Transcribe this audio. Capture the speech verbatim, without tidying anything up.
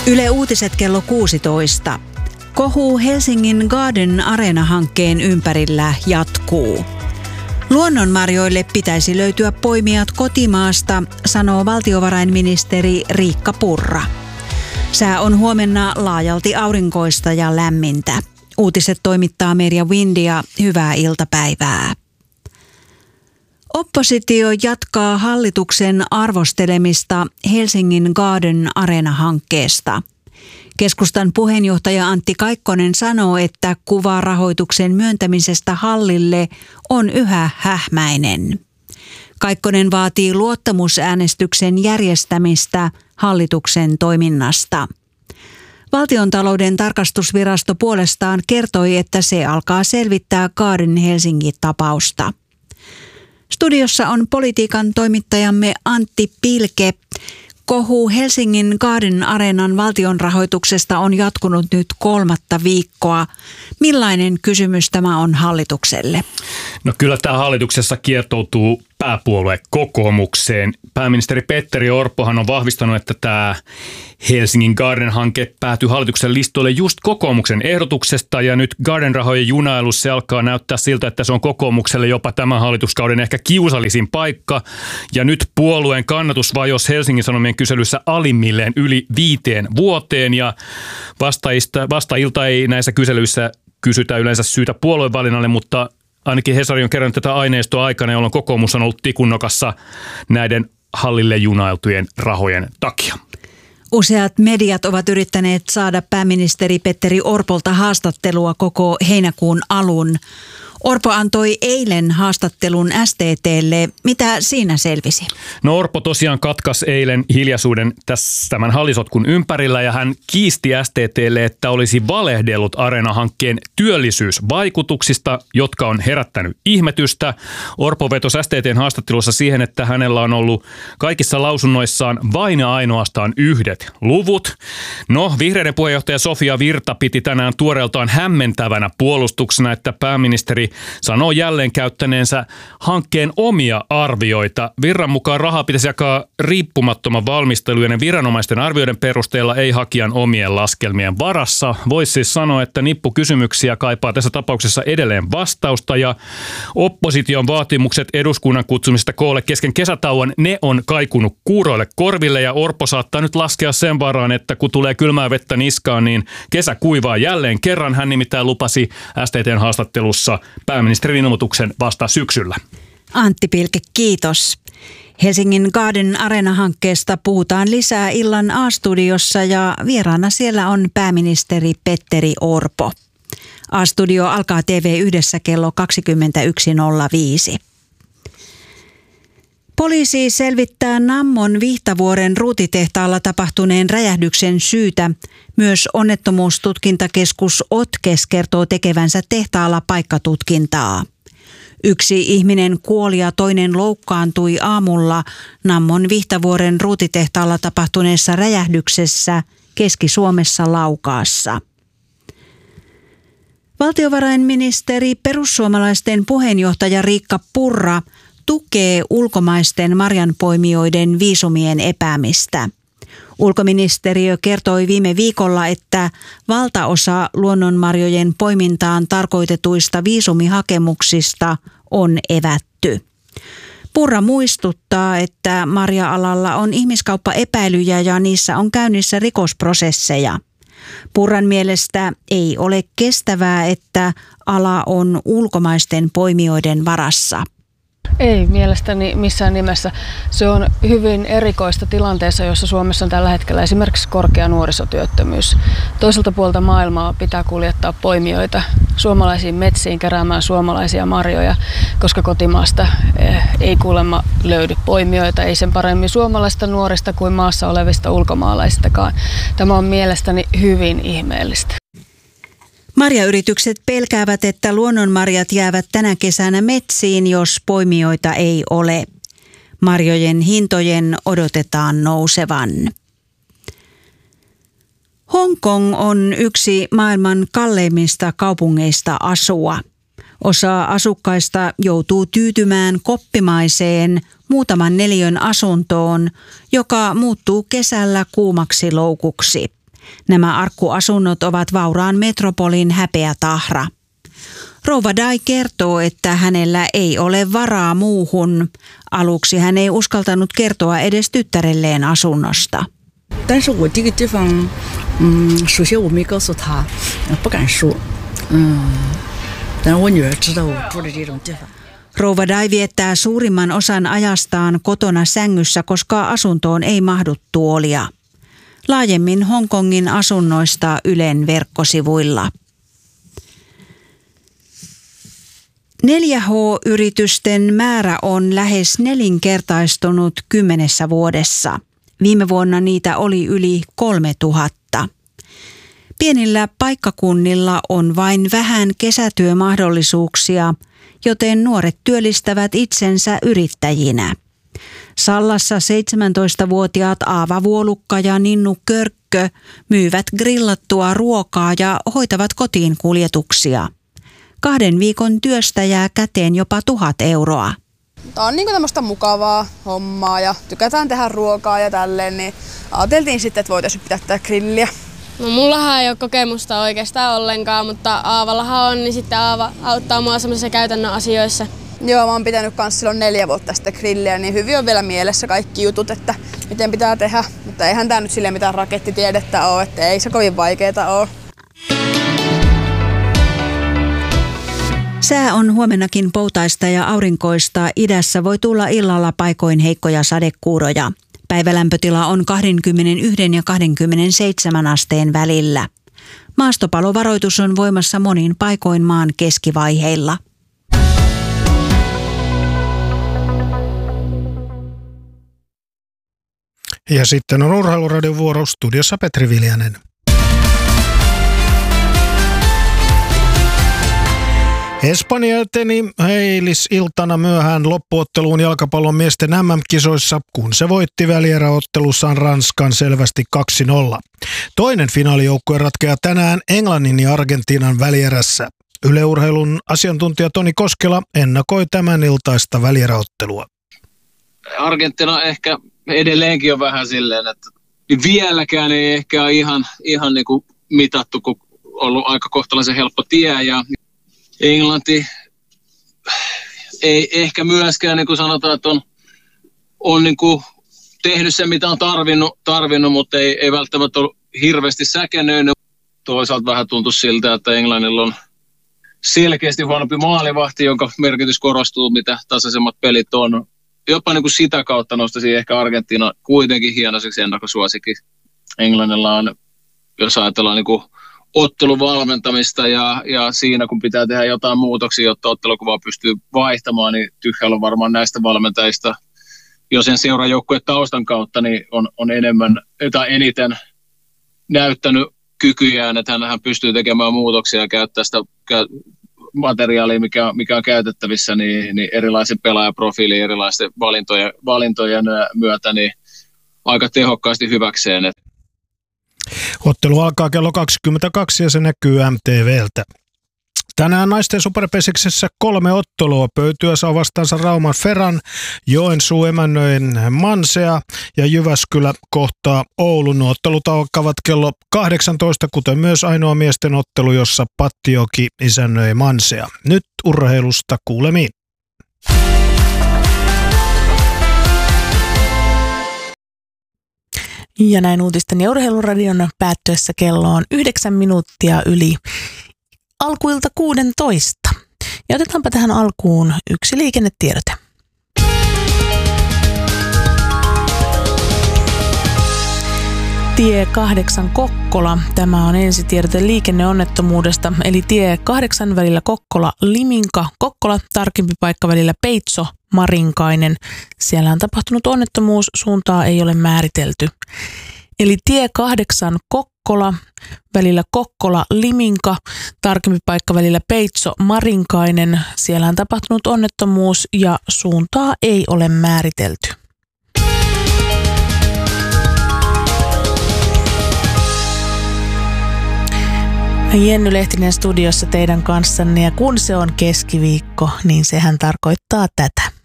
Yle Uutiset kello kuusitoista. Kohu Helsingin Garden Arena-hankkeen ympärillä jatkuu. Luonnonmarjoille pitäisi löytyä poimijat kotimaasta, sanoo valtiovarainministeri Riikka Purra. Sää on huomenna laajalti aurinkoista ja lämmintä. Uutiset toimittaa Merja Windia. Hyvää iltapäivää. Oppositio jatkaa hallituksen arvostelemista Helsingin Garden Arena-hankkeesta. Keskustan puheenjohtaja Antti Kaikkonen sanoo, että kuva rahoituksen myöntämisestä hallille on yhä hähmäinen. Kaikkonen vaatii luottamusäänestyksen järjestämistä hallituksen toiminnasta. Valtiontalouden tarkastusvirasto puolestaan kertoi, että se alkaa selvittää Garden Helsinki-tapausta. Studiossa on politiikan toimittajamme Antti Pilke. Kohu Helsingin Garden Arenan valtionrahoituksesta on jatkunut nyt kolmatta viikkoa. Millainen kysymys tämä on hallitukselle? No kyllä tämä hallituksessa kiertoutuu pääpuolue kokoomukseen. Pääministeri Petteri Orpohan on vahvistanut, että tämä Helsingin Garden-hanke päätyi hallituksen listoille just kokoomuksen ehdotuksesta, ja nyt Garden-rahojen junailussa se alkaa näyttää siltä, että se on kokoomukselle jopa tämän hallituskauden ehkä kiusallisin paikka, ja nyt puolueen kannatus vajosi Helsingin Sanomien kyselyssä alimmilleen yli viiteen vuoteen, ja vastaista, vastailta ei näissä kyselyissä kysytä yleensä syytä puoluevalinnalle, mutta ainakin Hesari on kerännyt tätä aineistoa aikana, jolloin kokoomus on ollut tikunnokassa näiden hallille junailtujen rahojen takia. Useat mediat ovat yrittäneet saada pääministeri Petteri Orpolta haastattelua koko heinäkuun alun. Orpo antoi eilen haastattelun S T T:lle. Mitä siinä selvisi? No Orpo tosiaan katkaisi eilen hiljaisuuden tässä tämän hallisotkun ympärillä, ja hän kiisti S T T:lle, että olisi valehdellut Areena-hankkeen työllisyysvaikutuksista, jotka on herättänyt ihmetystä. Orpo vetosi S T T:n haastattelussa siihen, että hänellä on ollut kaikissa lausunnoissaan vain ja ainoastaan yhdet luvut. No, vihreiden puheenjohtaja Sofia Virta piti tänään tuoreeltaan hämmentävänä puolustuksena, että pääministeri sanoo jälleen käyttäneensä hankkeen omia arvioita. Virran mukaan rahaa pitäisi jakaa riippumattoman valmistelujen ja viranomaisten arvioiden perusteella, ei hakijan omien laskelmien varassa. Voisi siis sanoa, että nippukysymyksiä kaipaa tässä tapauksessa edelleen vastausta, ja opposition vaatimukset eduskunnan kutsumisesta koolle kesken kesätauon, ne on kaikunut kuuroille korville, ja Orpo saattaa nyt laskea sen varaan, että kun tulee kylmää vettä niskaan, niin kesä kuivaa jälleen kerran. Hän nimittäin lupasi S T T:n haastattelussa pääministerin ilmoituksen vasta syksyllä. Antti Pilke, kiitos. Helsingin Garden Arena-hankkeesta puhutaan lisää illan A-studiossa, ja vieraana siellä on pääministeri Petteri Orpo. A-studio alkaa T V yhdessä kello kaksikymmentäyksi nolla viisi. Poliisi selvittää Nammon Vihtavuoren ruutitehtaalla tapahtuneen räjähdyksen syytä. Myös onnettomuustutkintakeskus Otkes kertoo tekevänsä tehtaalla paikkatutkintaa. Yksi ihminen kuoli ja toinen loukkaantui aamulla Nammon Vihtavuoren ruutitehtaalla tapahtuneessa räjähdyksessä Keski-Suomessa Laukaassa. Valtiovarainministeri perussuomalaisten puheenjohtaja Riikka Purra tukee ulkomaisten marjanpoimijoiden viisumien epäämistä. Ulkoministeriö kertoi viime viikolla, että valtaosa luonnonmarjojen poimintaan tarkoitetuista viisumihakemuksista on evätty. Purra muistuttaa, että marja-alalla on ihmiskauppaepäilyjä ja niissä on käynnissä rikosprosesseja. Purran mielestä ei ole kestävää, että ala on ulkomaisten poimijoiden varassa. Ei mielestäni missään nimessä. Se on hyvin erikoista tilanteessa, jossa Suomessa on tällä hetkellä esimerkiksi korkea nuorisotyöttömyys. Toiselta puolta maailmaa pitää kuljettaa poimijoita suomalaisiin metsiin keräämään suomalaisia marjoja, koska kotimaasta ei kuulemma löydy poimijoita, ei sen paremmin suomalaisista nuorista kuin maassa olevista ulkomaalaisistakaan. Tämä on mielestäni hyvin ihmeellistä. Marjayritykset pelkäävät, että luonnonmarjat jäävät tänä kesänä metsiin, jos poimijoita ei ole. Marjojen hintojen odotetaan nousevan. Hongkong on yksi maailman kalleimmista kaupungeista asua. Osa asukkaista joutuu tyytymään koppimaiseen muutaman neliön asuntoon, joka muuttuu kesällä kuumaksi loukuksi. Nämä arkkuasunnot ovat vauraan metropolin häpeätahra. Rouva Dai kertoo, että hänellä ei ole varaa muuhun. Aluksi hän ei uskaltanut kertoa edes tyttärelleen asunnosta. 但是我这个地方，嗯，首先我没告诉他，不敢说，嗯，但是我女儿知道我住的这种地方。 Rouva Dai viettää suurimman osan ajastaan kotona sängyssä, koska asuntoon ei mahdu tuolia. Laajemmin Hongkongin asunnoista Ylen verkkosivuilla. neljä H-yritysten määrä on lähes nelinkertaistunut kymmenessä vuodessa. Viime vuonna niitä oli yli kolmetuhatta. Pienillä paikkakunnilla on vain vähän kesätyömahdollisuuksia, joten nuoret työllistävät itsensä yrittäjinä. Sallassa seitsemäntoistavuotiaat Aava Vuolukka ja Ninnu Körkkö myyvät grillattua ruokaa ja hoitavat kotiin kuljetuksia. Kahden viikon työstä jää käteen jopa tuhat euroa. Tämä on niinku tämmöistä mukavaa hommaa ja tykätään tehdä ruokaa ja tälleen, niin ajateltiin sitten, että voitaisiin pitää tätä grilliä. No mullahan ei ole kokemusta oikeastaan ollenkaan, mutta Aavallahan on, niin sitten Aava auttaa mua semmoisissa käytännön asioissa. Joo, mä oon pitänyt kans silloin neljä vuotta sitten grilliä, niin hyvin on vielä mielessä kaikki jutut, että miten pitää tehdä. Mutta eihän tää nyt silleen mitään rakettitiedettä ole, että ei se kovin vaikeeta ole. Sää on huomennakin poutaista ja aurinkoista. Idässä voi tulla illalla paikoin heikkoja sadekuuroja. Päivälämpötila on kaksikymmentäyksi ja kaksikymmentäseitsemän asteen välillä. Maastopalovaroitus on voimassa monin paikoin maan keskivaiheilla. Ja sitten on Urheiluradion vuoro, studiossa Petri Viljanen. Espanja eteni eilisiltana myöhään loppuotteluun jalkapallon miesten M M-kisoissa, kun se voitti välieräottelussaan Ranskan selvästi kaksi nolla. Toinen finaalijoukkue ratkeaa tänään Englannin ja Argentiinan välierässä. Yle Urheilun asiantuntija Toni Koskela ennakoi tämän iltaista välieräottelua. Argentiina ehkä edelleenkin on vähän silleen, että vieläkään ei ehkä ole ihan, ihan niin kuin mitattu, kun on ollut aika kohtalaisen helppo tie ja Englanti ei ehkä myöskään, niin kuin sanotaan, että on, on niin kuin tehnyt sen, mitä on tarvinnut, tarvinnut mutta ei, ei välttämättä ole hirveästi säkenöinyt. Toisaalta vähän tuntui siltä, että Englannilla on selkeästi huonompi maalivahti, jonka merkitys korostuu, mitä tasaisemmat pelit on. Jopa niin kuin sitä kautta nostaisin ehkä Argentiina kuitenkin hienoiseksi ennakkosuosikin. Englannilla on, jos ajatellaan niin kuin ottelun valmentamista ja, ja siinä kun pitää tehdä jotain muutoksia, jotta ottelukuvaa pystyy vaihtamaan, niin Tuchel on varmaan näistä valmentajista, jo sen seurajoukkueen taustan kautta, niin on, on enemmän tai eniten näyttänyt kykyjään, että hän pystyy tekemään muutoksia ja käyttää sitä materiaalia, mikä, mikä on käytettävissä, niin, niin erilaisen pelaajaprofiilin, erilaisten valintojen, valintojen myötä niin aika tehokkaasti hyväkseen. Ottelu alkaa kello kaksikymmentäkaksi ja se näkyy M T V:ltä. Tänään naisten superpesiksessä kolme ottelua. Pöytyä saa vastaansa Rauman Ferran, Joensuu emännöin Mansea ja Jyväskylä kohtaa Oulun. Ottelut alkavat kello kahdeksantoista, kuten myös ainoa miesten ottelu, jossa Pattioki isännöi Mansea. Nyt urheilusta kuulemiin. Ja näin uutisten ja urheiluradion päättyessä kello on yhdeksän minuuttia yli alkuilta kuudentoista. Ja otetaanpa tähän alkuun yksi liikennetiedote. Tie kahdeksan Kokkola. Tämä on ensitiedote liikenneonnettomuudesta, eli tie kahdeksan välillä Kokkola-Liminka. Kokkola, tarkempi paikka välillä Peitso-Marinkainen. Siellä on tapahtunut onnettomuus, suuntaa ei ole määritelty. Eli tie kahdeksan Kokkola, välillä Kokkola-Liminka, tarkempi paikka välillä Peitso-Marinkainen. Siellä on tapahtunut onnettomuus ja suuntaa ei ole määritelty. Jenny Lehtinen studiossa teidän kanssanne, ja kun se on keskiviikko, niin sehän tarkoittaa tätä.